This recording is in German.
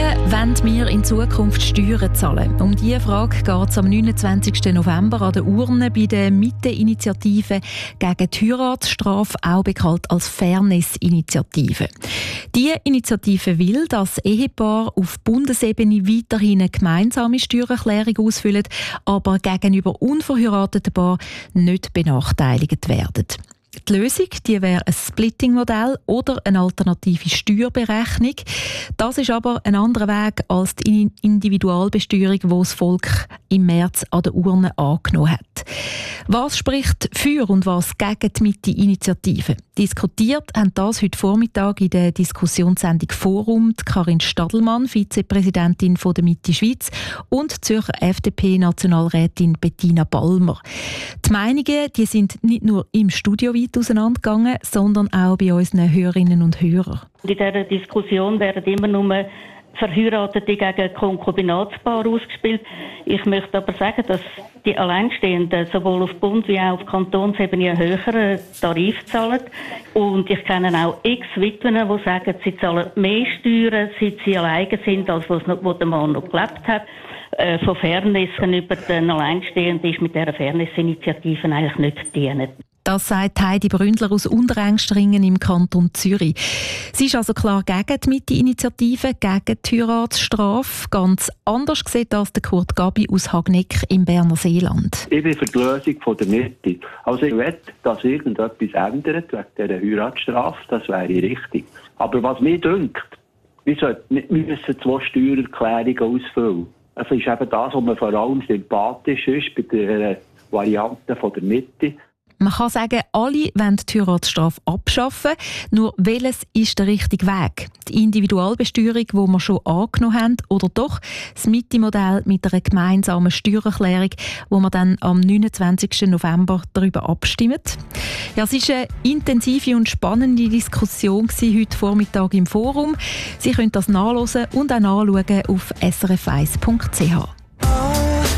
wollen wir in Zukunft Steuern zahlen? Um diese Frage geht es am 29. November an der Urne bei der Mitte-Initiative gegen die Heiratsstrafe, auch bekannt als Fairness-Initiative. Diese Initiative will, dass Ehepaare auf Bundesebene weiterhin eine gemeinsame Steuererklärung ausfüllen, aber gegenüber unverheirateten Paaren nicht benachteiligt werden. Die Lösung wäre ein Splitting-Modell oder eine alternative Steuerberechnung. Das ist aber ein anderer Weg als die Individualbesteuerung, die das Volk im März an der Urne angenommen hat. Was spricht für und was gegen die Mitte-Initiative? Diskutiert haben das heute Vormittag in der Diskussionssendung Forum Karin Stadelmann, Vizepräsidentin von der Mitte Schweiz, und die Zürcher FDP-Nationalrätin Bettina Ballmer. Die Meinungen sind nicht nur im Studio weit auseinandergegangen, sondern auch bei unseren Hörerinnen und Hörern. In dieser Diskussion werden immer nur Verheiratete gegen Konkubinatspaare ausgespielt. Ich möchte aber sagen, dass die Alleinstehenden sowohl auf Bund- wie auch auf Kantonsebene einen höheren Tarif zahlen. Und ich kenne auch Ex-Witwen, die sagen, sie zahlen mehr Steuern, seit sie alleine sind, als wo der Mann noch gelebt hat. Von Fairness über den Alleinstehenden ist mit dieser Fairness-Initiative eigentlich nicht dienen. Das sagt Heidi Bründler aus Unterengstringen im Kanton Zürich. Sie ist also klar gegen die Mitte-Initiative, gegen die Heiratsstrafe. Ganz anders sieht das der Kurt Gabi aus Hagneck im Berner Seeland. Ich bin für die Lösung von der Mitte. Also ich will, dass irgendetwas ändert wegen dieser Heiratsstrafe. Das wäre richtig. Aber was mir dünkt, wir sollten nicht 2 Steuererklärungen ausfüllen. Es ist eben das, was mir vor allem sympathisch ist bei der Variante von der Mitte. Man kann sagen, alle wollen die Heiratsstrafe abschaffen. Nur welches ist der richtige Weg? Die Individualbesteuerung, die wir schon angenommen haben, oder doch das Mitte-Modell mit einer gemeinsamen Steuererklärung, wo wir dann am 29. November darüber abstimmen? Ja, es war eine intensive und spannende Diskussion heute Vormittag im Forum. Sie können das nachlesen und auch nachschauen auf srf1.ch.